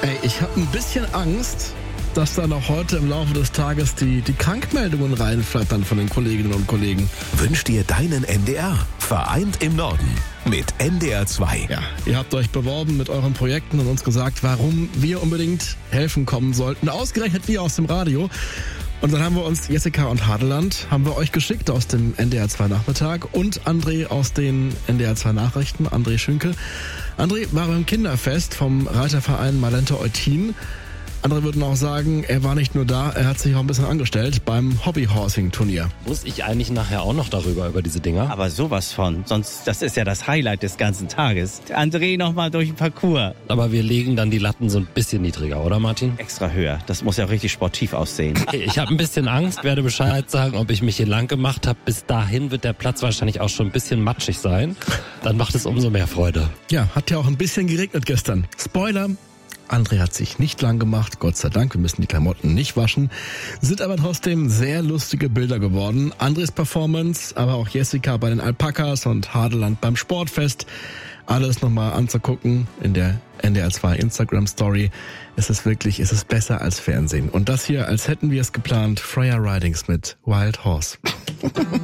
Ey, ich habe ein bisschen Angst, dass da noch heute im Laufe des Tages die Krankmeldungen reinflattern von den Kolleginnen und Kollegen. Wünsch dir deinen NDR. Vereint im Norden mit NDR 2. Ja, ihr habt euch beworben mit euren Projekten und uns gesagt, warum wir unbedingt helfen kommen sollten. Ausgerechnet wir aus dem Radio. Und dann haben wir uns Jessica und Hadeland, haben wir euch geschickt aus dem NDR 2 Nachmittag und André aus den NDR 2 Nachrichten, André Schünke. André war beim Kinderfest vom Reiterverein Malente Eutin. Andere würden auch sagen, er war nicht nur da, er hat sich auch ein bisschen angestellt beim Hobbyhorsing-Turnier. Muss ich eigentlich nachher auch noch über diese Dinger? Aber sowas von, sonst, das ist ja das Highlight des ganzen Tages. André nochmal durch den Parcours. Aber wir legen dann die Latten so ein bisschen niedriger, oder Martin? Extra höher, das muss ja richtig sportiv aussehen. Okay, ich habe ein bisschen Angst, werde Bescheid sagen, ob ich mich hier lang gemacht habe. Bis dahin wird der Platz wahrscheinlich auch schon ein bisschen matschig sein. Dann macht es umso mehr Freude. Ja, hat ja auch ein bisschen geregnet gestern. Spoiler! André hat sich nicht lang gemacht, Gott sei Dank, wir müssen die Klamotten nicht waschen, sind aber trotzdem sehr lustige Bilder geworden. Andres Performance, aber auch Jessica bei den Alpakas und Hadeland beim Sportfest. Alles nochmal anzugucken in der NDR 2 Instagram Story. Es ist besser als Fernsehen. Und das hier, als hätten wir es geplant, Freya Ridings mit Wild Horse.